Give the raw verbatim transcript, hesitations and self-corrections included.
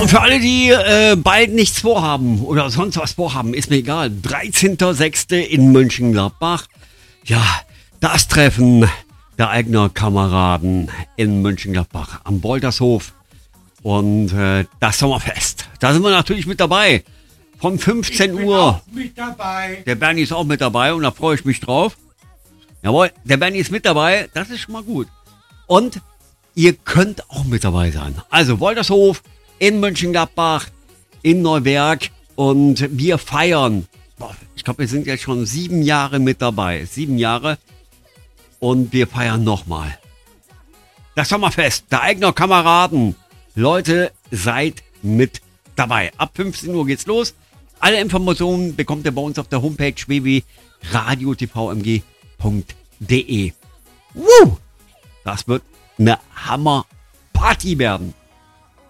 und für alle, die äh, bald nichts vorhaben oder sonst was vorhaben, ist mir egal. dreizehnter sechster in Mönchengladbach. Ja, das Treffen der Eigner Kameraden in Mönchengladbach am Boltershof. Und äh, das Sommerfest. Da sind wir natürlich mit dabei. Von fünfzehn Uhr. Mit dabei. Der Bernie ist auch mit dabei und da freue ich mich drauf. Jawohl, der Bernie ist mit dabei. Das ist schon mal gut. Und ihr könnt auch mit dabei sein. Also Woltershof in Mönchengladbach, in Neuwerk. Und wir feiern. Boah, ich glaube, wir sind jetzt schon sieben Jahre mit dabei. Sieben Jahre. Und wir feiern nochmal. Das Sommerfest der Eigner Kameraden. Leute, seid mit dabei. Ab fünfzehn Uhr geht's los. Alle Informationen bekommt ihr bei uns auf der Homepage w w w punkt radio t v m g punkt d e. Woo! Das wird eine Hammer-Party werden.